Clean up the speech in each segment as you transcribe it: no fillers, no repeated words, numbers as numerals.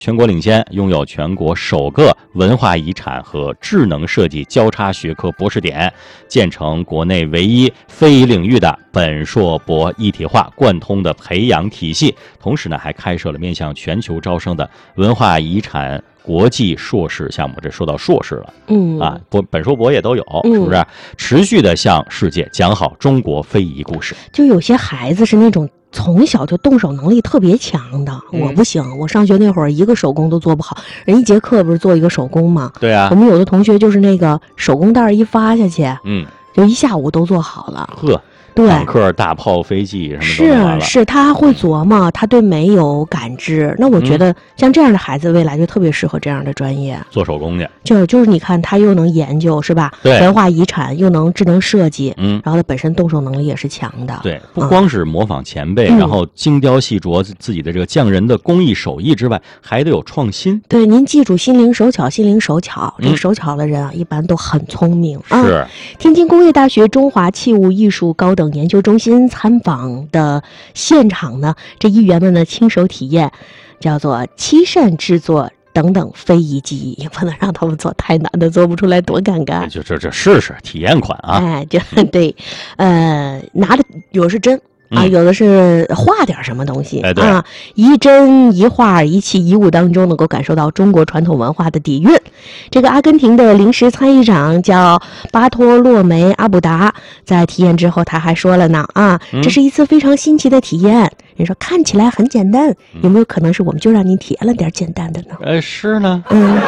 全国领先，拥有全国首个文化遗产和智能设计交叉学科博士点，建成国内唯一非领域的本硕博一体化贯通的培养体系。同时呢，还开设了面向全球招生的文化遗产国际硕士项目。这说到硕士了，本硕博也都有，是不是？持续的向世界讲好中国非遗故事。 就有些孩子是那种从小就动手能力特别强的，我不行，我上学那会儿一个手工都做不好，人一节课不是做一个手工吗？ 对啊， 我们有的同学就是那个手工袋一发下去，就一下午都做好了。 呵， 对， 坦克、大炮、飞机什么都完了。 是，他会琢磨，他对美有感知。那我觉得像这样的孩子，未来就特别适合这样的专业， 做手工去。 就是你看，他又能研究，是吧？ 对， 文化遗产又能智能设计，然后他本身动手能力也是强的。 对，不光是模仿前辈，然后精雕细琢自己的这个匠人的工艺手艺之外，还得有创新。 对，您记住，心灵手巧，心灵手巧。这个手巧的人啊，一般都很聪明啊。 是。 天津工业大学中华器物艺术高等研究中心参访的现场呢，这议员们呢亲手体验，叫做漆扇制作等等非遗技艺，也不能让他们做太难的，做不出来多尴尬。 就这试试体验款啊！ 哎，就对，拿的有的是针。有的是画点什么东西啊，一针一画一器一物当中能够感受到中国传统文化的底蕴。这个阿根廷的临时参议长叫巴托洛梅阿布达，在体验之后他还说了呢这是一次非常新奇的体验。人说看起来很简单，有没有可能是我们就让你体验了点简单的呢？ 是呢。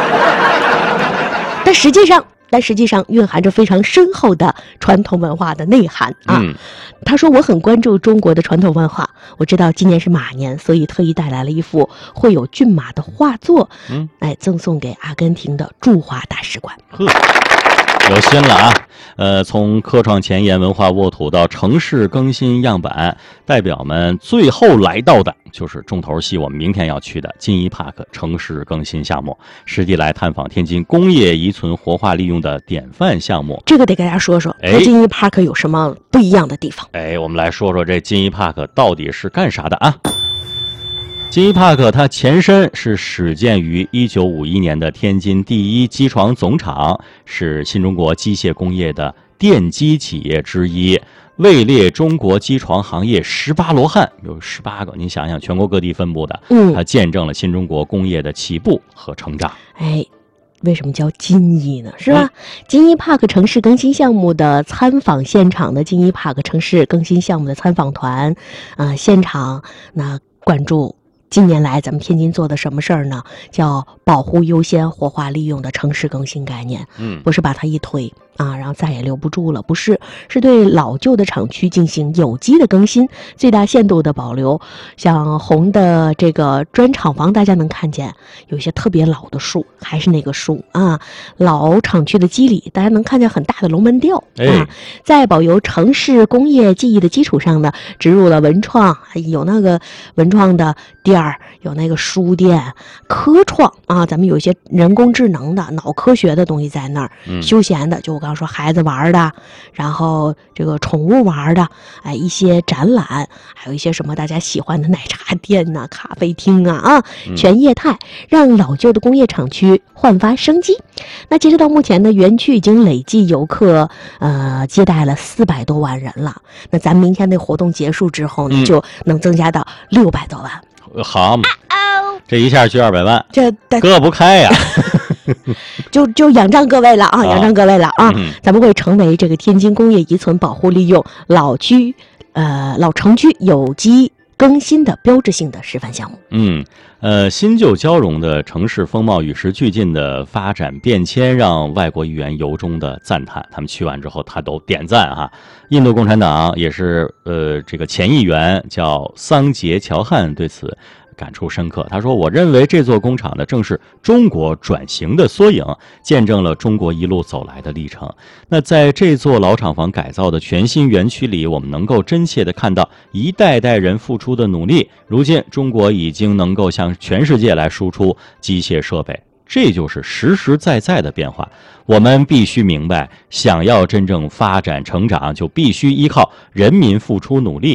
但实际上蕴含着非常深厚的传统文化的内涵啊。他说我很关注中国的传统文化，我知道今年是马年，所以特意带来了一幅绘有骏马的画作，赠送给阿根廷的驻华大使馆。 有心了啊！从科创前沿文化沃土到城市更新样板，代表们最后来到的就是重头戏，我们明天要去的金一 Park 城市更新项目，实地来探访天津工业遗存活化利用的典范项目。 这个得给大家说说，和金一 Park 有什么不一样的地方？ 我们来说说这金一 Park 到底是干啥的啊？金一 Park 它前身是始建于1951年的天津第一机床总厂，是新中国机械工业的奠基企业之一，位列中国机床行业18罗汉，有18个，您想想全国各地分布的，它见证了新中国工业的起步和成长。 为什么叫金一呢？是吧？金一 Park 城市更新项目的参访现场的金一 Park 城市更新项目的参访团，现场那关注近年来咱们天津做的什么事儿呢？叫保护优先活化利用的城市更新概念。不是把它一推然后再也留不住了，不是，是对老旧的厂区进行有机的更新，最大限度的保留。像红的这个砖厂房，大家能看见有一些特别老的树，还是那个树老厂区的基里，大家能看见很大的龙门吊在保留城市工业记忆的基础上呢，植入了文创，有那个文创的店儿，有那个书店，科创咱们有一些人工智能的脑科学的东西在那儿，休闲的就我刚刚说孩子玩的，然后这个宠物玩的，一些展览，还有一些什么大家喜欢的奶茶店咖啡厅全业态，让老旧的工业厂区焕发生机。那截止到目前呢，园区已经累计游客接待了400多万人了。那咱明天那活动结束之后呢，就能增加到600多万。 好嘛，这一下去200万， 这割不开呀。 就仰仗各位了仰仗各位了咱们会成为这个天津工业遗存保护利用老城区有机更新的标志性的示范项目。 新旧交融的城市风貌与时俱进的发展变迁，让外国议员由衷的赞叹。他们去完之后，他都点赞印度共产党也是这个前议员叫桑杰乔汉对此感触深刻。他说：“我认为这座工厂呢，正是中国转型的缩影，见证了中国一路走来的历程。那在这座老厂房改造的全新园区里，我们能够真切地看到一代代人付出的努力。如今，中国已经能够向全世界来输出机械设备。”这就是实实在在的变化。我们必须明白，想要真正发展成长，就必须依靠人民付出努力。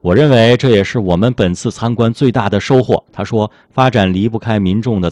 我认为这也是我们本次参观最大的收获。他说，发展离不开民众的